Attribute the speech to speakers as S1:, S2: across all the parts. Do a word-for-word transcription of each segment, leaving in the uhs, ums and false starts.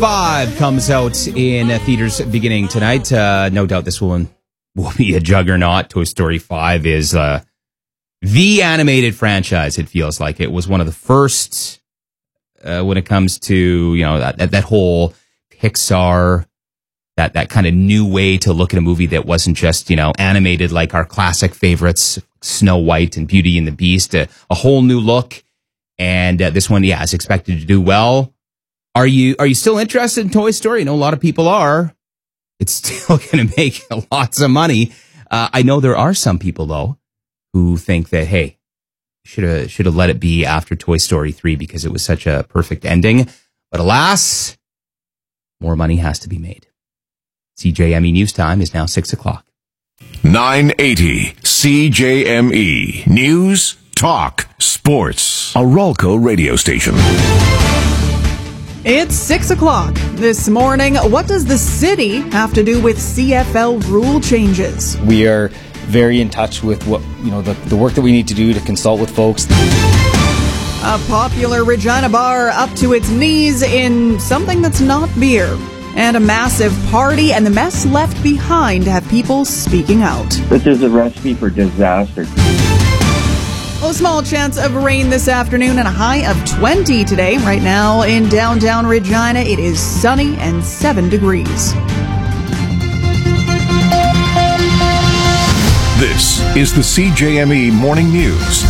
S1: five comes out in uh, theaters beginning tonight. Uh, no doubt this one will be a juggernaut. Toy Story five is uh, the animated franchise, it feels like. It was one of the first uh, when it comes to, you know, that, that whole Pixar, that, that kind of new way to look at a movie that wasn't just, you know, animated like our classic favorites, Snow White and Beauty and the Beast, a, a whole new look. And uh, this one, yeah, is expected to do well. Are you are you still interested in Toy Story? I know a lot of people are. It's still going to make lots of money. Uh, I know there are some people, though, who think that, hey, should have should have let it be after Toy Story three because it was such a perfect ending. But alas, more money has to be made. C J M E News Time is now six o'clock.
S2: nine eighty C J M E News, Talk, Sports. A Rolco radio station.
S3: It's six o'clock this morning. What does the city have to do with C F L rule changes?
S4: We are very in touch with what, you know, the, the work that we need to do to consult with folks.
S3: A popular Regina bar up to its knees in something that's not beer. And a massive party and the mess left behind have people speaking out.
S5: This is a recipe for disaster.
S3: Well, a small chance of rain this afternoon and a high of twenty today. Right now in downtown Regina, it is sunny and seven degrees.
S2: This is the C J M E Morning News.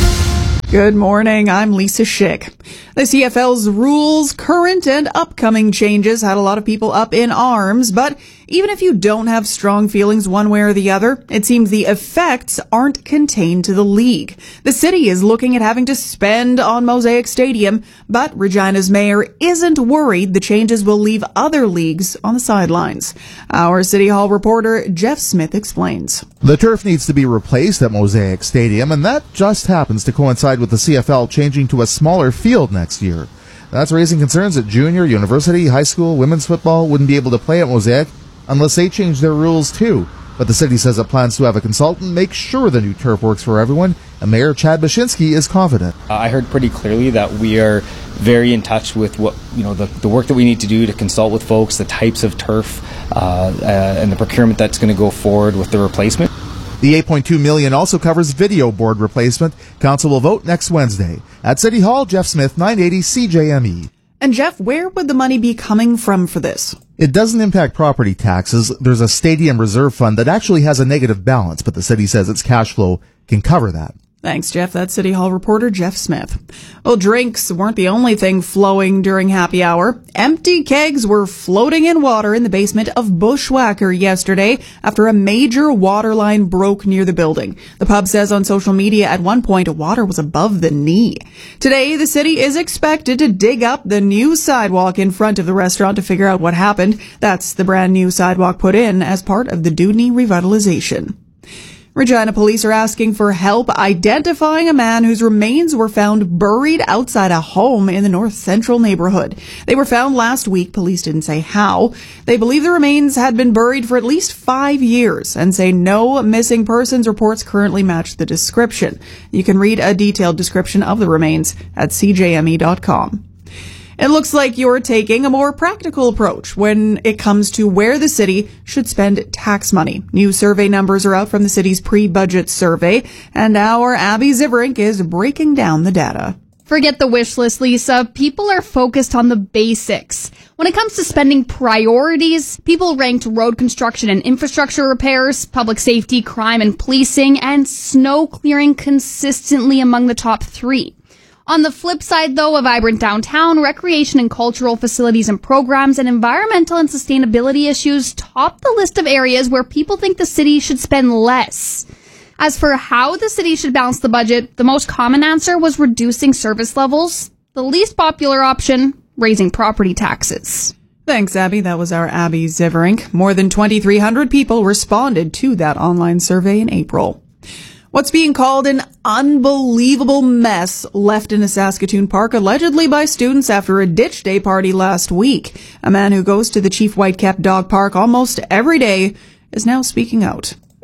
S3: Good morning, I'm Lisa Schick. The C F L's rules, current and upcoming changes had a lot of people up in arms, but even if you don't have strong feelings one way or the other, it seems the effects aren't contained to the league. The city is looking at having to spend on Mosaic Stadium, but Regina's mayor isn't worried the changes will leave other leagues on the sidelines. Our City Hall reporter Jeff Smith explains.
S6: The turf needs to be replaced at Mosaic Stadium, and that just happens to coincide with the C F L changing to a smaller field next year. That's raising concerns that junior, university, high school, women's football wouldn't be able to play at Mosaic unless they change their rules too. But the city says it plans to have a consultant make sure the new turf works for everyone, and Mayor Chad Bashinsky is confident.
S4: Uh, I heard pretty clearly that we are very in touch with what, you know, the, the work that we need to do to consult with folks, the types of turf, uh, uh, and the procurement that's going to go forward with the replacement.
S6: The eight point two million dollars also covers video board replacement. Council will vote next Wednesday. At City Hall, Jeff Smith, nine eighty C J M E.
S3: And Jeff, where would the money be coming from for this?
S6: It doesn't impact property taxes. There's a stadium reserve fund that actually has a negative balance, but the city says its cash flow can cover that.
S3: Thanks, Jeff. That's City Hall reporter Jeff Smith. Well, drinks weren't the only thing flowing during happy hour. Empty kegs were floating in water in the basement of Bushwhacker yesterday after a major water line broke near the building. The pub says on social media at one point water was above the knee. Today, the city is expected to dig up the new sidewalk in front of the restaurant to figure out what happened. That's the brand new sidewalk put in as part of the Dewdney revitalization. Regina police are asking for help identifying a man whose remains were found buried outside a home in the North Central neighborhood. They were found last week. Police didn't say how. They believe the remains had been buried for at least five years and say no missing persons reports currently match the description. You can read a detailed description of the remains at c j m e dot com. It looks like you're taking a more practical approach when it comes to where the city should spend tax money. New survey numbers are out from the city's pre-budget survey, and our Abby Ziverink is breaking down the data.
S7: Forget the wish list, Lisa. People are focused on the basics. When it comes to spending priorities, people ranked road construction and infrastructure repairs, public safety, crime and policing, and snow clearing consistently among the top three. On the flip side, though, a vibrant downtown, recreation and cultural facilities and programs, and environmental and sustainability issues top the list of areas where people think the city should spend less. As for how the city should balance the budget, the most common answer was reducing service levels. The least popular option, raising property taxes.
S3: Thanks, Abby. That was our Abby Ziverink. More than twenty-three hundred people responded to that online survey in April. What's being called an unbelievable mess left in a Saskatoon park allegedly by students after a ditch day party last week. A man who goes to the Chief Whitecap Dog Park almost every day is now speaking out.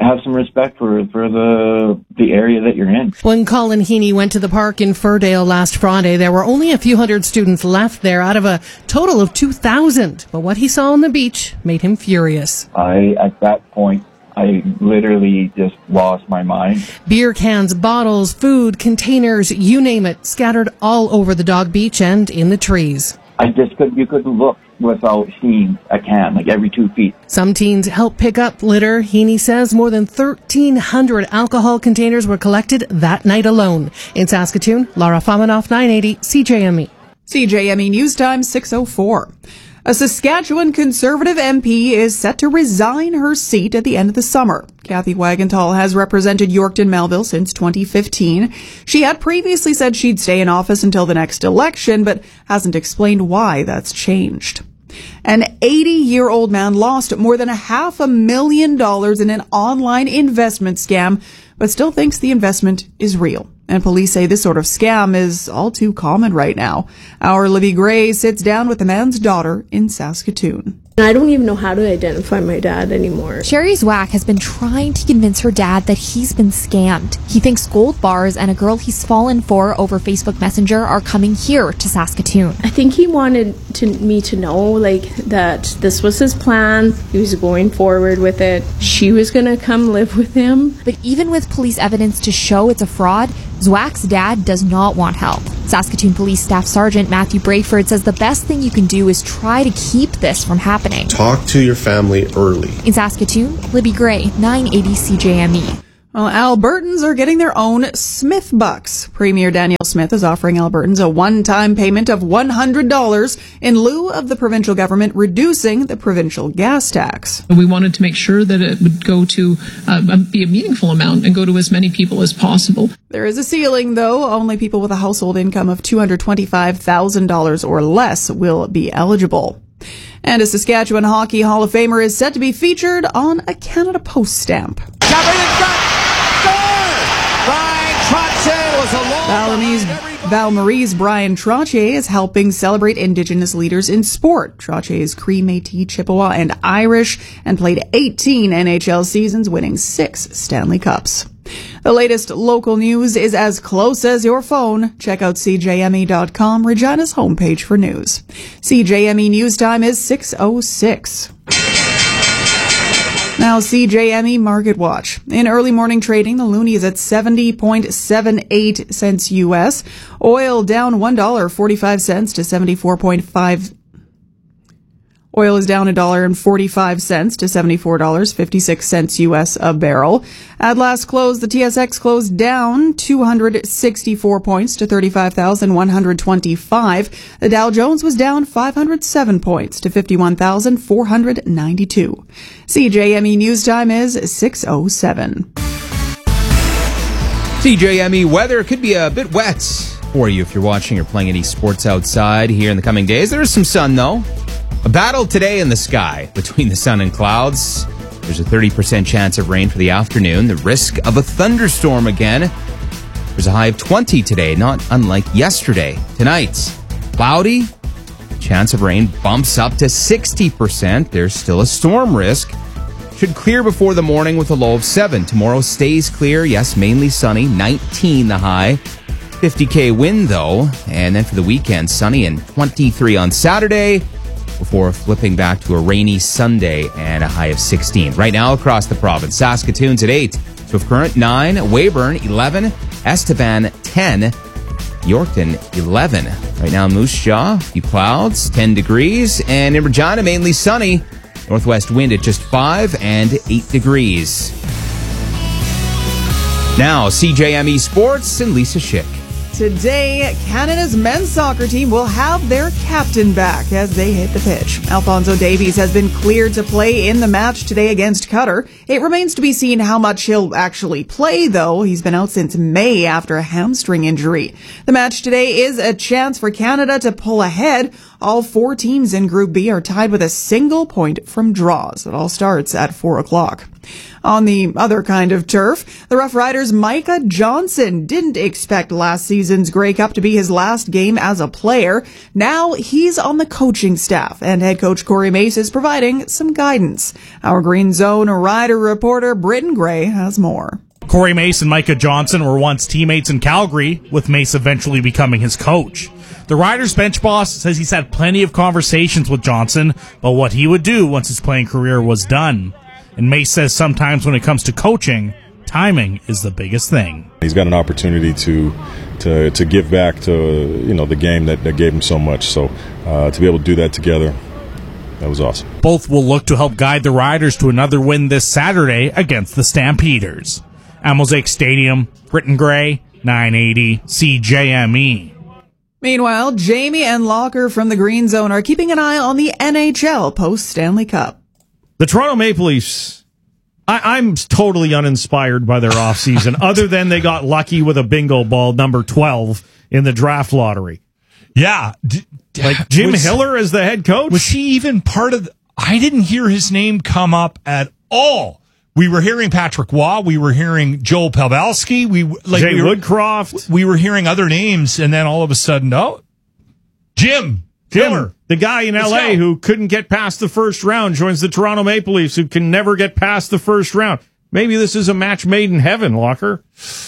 S5: have some respect for for the the area that you're in.
S8: When Colin Heaney went to the park in Firdale last Friday, there were only a few hundred students left there out of a total of two thousand. But what he saw on the beach made him furious.
S5: I, at that point, I literally just lost my mind.
S8: Beer cans, bottles, food, containers, you name it, scattered all over the dog beach and in the trees.
S5: I just couldn't, you couldn't look without seeing a can, like every two feet.
S8: Some teens helped pick up litter. Heaney says more than thirteen hundred alcohol containers were collected that night alone. In Saskatoon, Laura Famanoff, nine eighty C J M E.
S3: C J M E News Time, six oh four. A Saskatchewan Conservative M P is set to resign her seat at the end of the summer. Kathy Wagenthal has represented Yorkton Melville since twenty fifteen. She had previously said she'd stay in office until the next election, but hasn't explained why that's changed. An eighty-year-old man lost more than a half a million dollars in an online investment scam, but still thinks the investment is real. And police say this sort of scam is all too common right now. Our Libby Gray sits down with the man's daughter in Saskatoon.
S9: I don't even know how to identify my dad anymore.
S10: Sherry Zwack has been trying to convince her dad that he's been scammed. He thinks gold bars and a girl he's fallen for over Facebook Messenger are coming here to Saskatoon.
S9: I think he wanted to, me to know, like, that this was his plan. He was going forward with it. She was going to come live with him.
S10: But even with police evidence to show it's a fraud, Zwack's dad does not want help. Saskatoon Police Staff Sergeant Matthew Brayford says the best thing you can do is try to keep this from happening.
S11: Talk to your family early.
S10: In Saskatoon, Libby Gray, nine eighty C J M E.
S3: Well, Albertans are getting their own Smith Bucks. Premier Danielle Smith is offering Albertans a one-time payment of one hundred dollars in lieu of the provincial government reducing the provincial gas tax.
S12: We wanted to make sure that it would go to uh, be a meaningful amount and go to as many people as possible.
S3: There is a ceiling, though. Only people with a household income of two hundred twenty-five thousand dollars or less will be eligible. And a Saskatchewan Hockey Hall of Famer is set to be featured on a Canada Post stamp. Val-Marie's, Val-Marie's Brian Trottier is helping celebrate Indigenous leaders in sport. Trottier is Cree, Métis, Chippewa, and Irish, and played eighteen N H L seasons, winning six Stanley Cups. The latest local news is as close as your phone. Check out C J M E dot com, Regina's homepage for news. C J M E News Time is six oh six. Now, C J M E Market Watch. In early morning trading, the loonie is at seventy point seven eight cents U S. Oil down one dollar and forty-five cents to seventy-four point five. Oil is down one dollar and forty-five cents to seventy-four dollars and fifty-six cents U S a barrel. At last close, the T S X closed down two hundred sixty-four points to thirty-five thousand one hundred twenty-five. The Dow Jones was down five hundred seven points to fifty-one thousand four hundred ninety-two. C J M E News Time is six oh seven.
S1: C J M E weather could be a bit wet for you if you're watching or playing any sports outside here in the coming days. There is some sun, though. A battle today in the sky between the sun and clouds. There's a thirty percent chance of rain for the afternoon. The risk of a thunderstorm again. There's a high of twenty today, not unlike yesterday. Tonight, cloudy. Chance of rain bumps up to sixty percent. There's still a storm risk. Should clear before the morning with a low of seven. Tomorrow stays clear. Yes, mainly sunny. nineteen the high. fifty K wind, though. And then for the weekend, sunny and twenty-three on Saturday, before flipping back to a rainy Sunday and a high of sixteen. Right now across the province, Saskatoon's at eight, Swift Current nine, Weyburn eleven, Estevan ten, Yorkton eleven. Right now Moose Jaw, a few clouds, ten degrees, and in Regina mainly sunny. Northwest wind at just five and eight degrees. Now C J M E Sports and Lisa Schick.
S3: Today, Canada's men's soccer team will have their captain back as they hit the pitch. Alphonso Davies has been cleared to play in the match today against Qatar. It remains to be seen how much he'll actually play, though. He's been out since May after a hamstring injury. The match today is a chance for Canada to pull ahead All four teams in Group B are tied with a single point from draws. It all starts at four o'clock. On the other kind of turf, the Rough Riders' Micah Johnson didn't expect last season's Grey Cup to be his last game as a player. Now he's on the coaching staff, and head coach Corey Mace is providing some guidance. Our Green Zone Rider reporter Britton Gray has more.
S13: Corey Mace and Micah Johnson were once teammates in Calgary, with Mace eventually becoming his coach. The Riders' bench boss says he's had plenty of conversations with Johnson about what he would do once his playing career was done. And Mace says sometimes when it comes to coaching, timing is the biggest thing.
S14: He's got an opportunity to to to give back to you know the game that, that gave him so much. So uh, to be able to do that together, that was awesome.
S13: Both will look to help guide the Riders to another win this Saturday against the Stampeders. At Mosaic Stadium, Britton Gray, nine eighty C J M E.
S3: Meanwhile, Jamie and Locker from the Green Zone are keeping an eye on the N H L post-Stanley Cup.
S15: The Toronto Maple Leafs, I, I'm totally uninspired by their offseason, other than they got lucky with a bingo ball, number twelve, in the draft lottery.
S16: Yeah. D-
S15: like Jim was, Hiller as the head coach?
S16: Was he even part of the, I didn't hear his name come up at all. We were hearing Patrick Waugh. We were hearing Joel Pavelski. We like
S15: Jay
S16: we were,
S15: Woodcroft.
S16: We were hearing other names, and then all of a sudden, oh, Jim.
S15: Jim,
S16: Hiller.
S15: the guy in L A who couldn't get past the first round, joins the Toronto Maple Leafs, who can never get past the first round. Maybe this is a match made in heaven, Locker.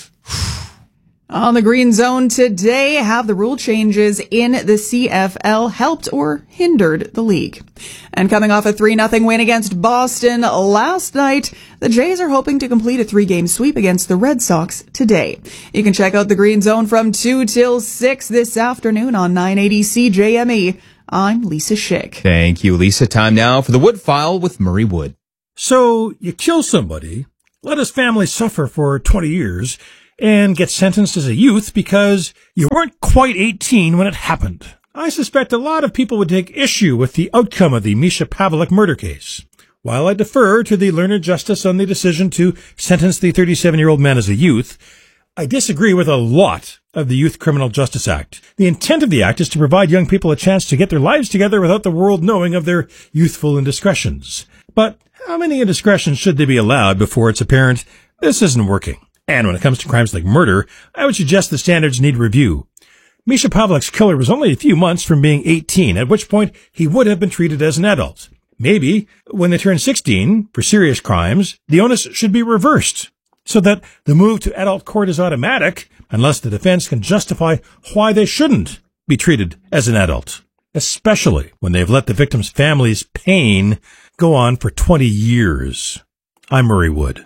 S3: On the Green Zone today, have the rule changes in the C F L helped or hindered the league? And coming off a three nothing win against Boston last night, the Jays are hoping to complete a three-game sweep against the Red Sox today. You can check out the Green Zone from two till six this afternoon on nine eighty C J M E. I'm Lisa Schick.
S1: Thank you, Lisa. Time now for the Wood File with Murray Wood.
S17: So you kill somebody, let his family suffer for twenty years, and get sentenced as a youth because you weren't quite eighteen when it happened. I suspect a lot of people would take issue with the outcome of the Misha Pavlik murder case. While I defer to the learned justice on the decision to sentence the thirty-seven-year-old man as a youth, I disagree with a lot of the Youth Criminal Justice Act. The intent of the act is to provide young people a chance to get their lives together without the world knowing of their youthful indiscretions. But how many indiscretions should they be allowed before it's apparent this isn't working? And when it comes to crimes like murder, I would suggest the standards need review. Misha Pavlik's killer was only a few months from being eighteen, at which point he would have been treated as an adult. Maybe, when they turn sixteen, for serious crimes, the onus should be reversed, so that the move to adult court is automatic, unless the defense can justify why they shouldn't be treated as an adult, especially when they've let the victim's family's pain go on for twenty years. I'm Murray Wood.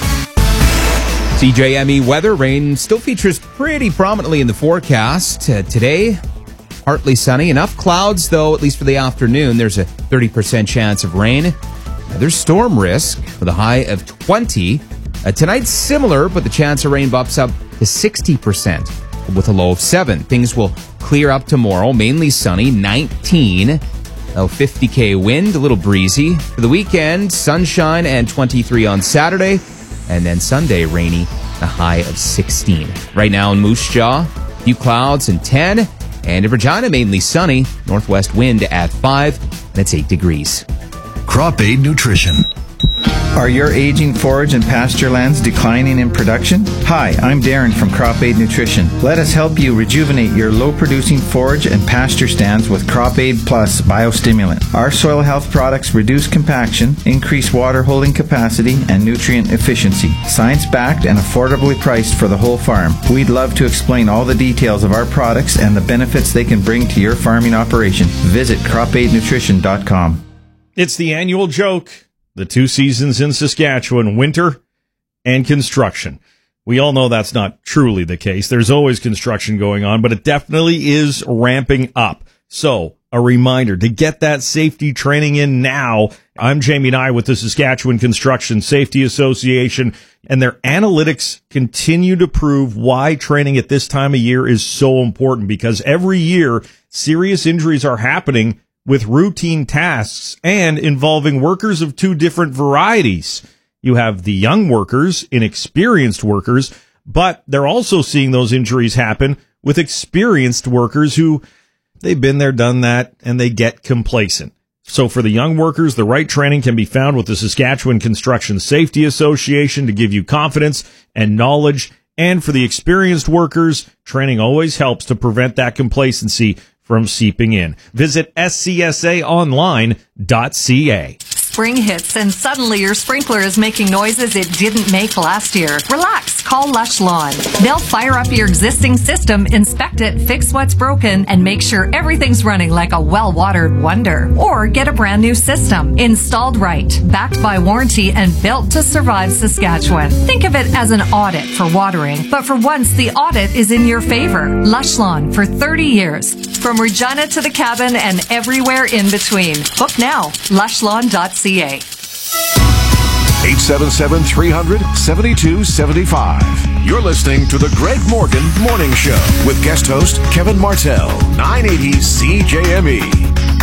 S1: C J M E weather. Rain still features pretty prominently in the forecast. Uh, today, partly sunny. Enough clouds, though, at least for the afternoon. There's a thirty percent chance of rain. Now, there's storm risk with a high of twenty. Uh, tonight's similar, but the chance of rain bumps up to sixty percent with a low of seven. Things will clear up tomorrow. Mainly sunny, nineteen. Oh, fifty K wind, a little breezy. For the weekend, sunshine and twenty-three on Saturday. And then Sunday, rainy, a high of sixteen. Right now in Moose Jaw, a few clouds and ten. And in Regina, mainly sunny. Northwest wind at five, and it's eight degrees.
S18: Crop Aid Nutrition. Are your aging forage and pasture lands declining in production? Hi, I'm Darren from Crop Aid Nutrition. Let us help you rejuvenate your low-producing forage and pasture stands with Crop Aid Plus Biostimulant. Our soil health products reduce compaction, increase water holding capacity, and nutrient efficiency. Science-backed and affordably priced for the whole farm. We'd love to explain all the details of our products and the benefits they can bring to your farming operation. Visit crop aid nutrition dot com.
S15: It's the annual joke. The two seasons in Saskatchewan, winter and construction. We all know that's not truly the case. There's always construction going on, but it definitely is ramping up. So, a reminder to get that safety training in now. I'm Jamie Nye with the Saskatchewan Construction Safety Association, and their analytics continue to prove why training at this time of year is so important, because every year serious injuries are happening with routine tasks and involving workers of two different varieties. You have the young workers, inexperienced workers, but they're also seeing those injuries happen with experienced workers who they've been there, done that, and they get complacent. So for the young workers, the right training can be found with the Saskatchewan Construction Safety Association to give you confidence and knowledge. And for the experienced workers, training always helps to prevent that complacency from seeping in. Visit S C S A online dot C A.
S19: Spring hits and suddenly your sprinkler is making noises it didn't make last year. Relax, call Lush Lawn. They'll fire up your existing system, inspect it, fix what's broken, and make sure everything's running like a well-watered wonder. Or get a brand new system, installed right, backed by warranty, and built to survive Saskatchewan. Think of it as an audit for watering, but for once the audit is in your favor. Lush Lawn for thirty years. From Regina to the cabin and everywhere in between. Book now, lush lawn dot C A.
S2: eight seven seven, three hundred, seventy-two seventy-five. You're listening to the Greg Morgan Morning Show with guest host Kevin Martell, nine eighty C J M E.